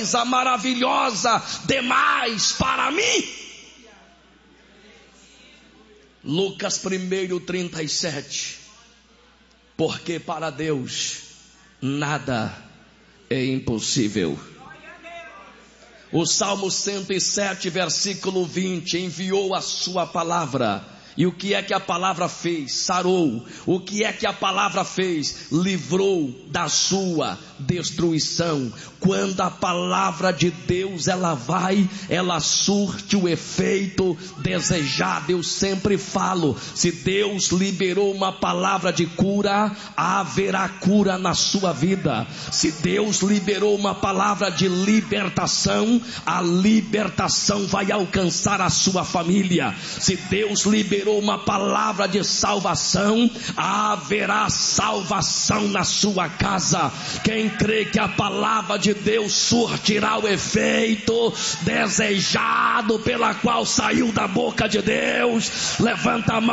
coisa maravilhosa demais para mim. Lucas 1:37. Porque para Deus nada é impossível. O Salmo 107, versículo 20, enviou a sua palavra. E o que é que a palavra fez? Sarou. O que é que a palavra fez? Livrou da sua destruição. Quando a palavra de Deus ela surte o efeito desejado. Eu sempre falo, se Deus liberou uma palavra de cura, haverá cura na sua vida. Se Deus liberou uma palavra de libertação, a libertação vai alcançar a sua família. Se Deus liberou uma palavra de salvação, haverá salvação na sua casa. Quem crê que a palavra de Deus surtirá o efeito desejado pela qual saiu da boca de Deus, levanta a mão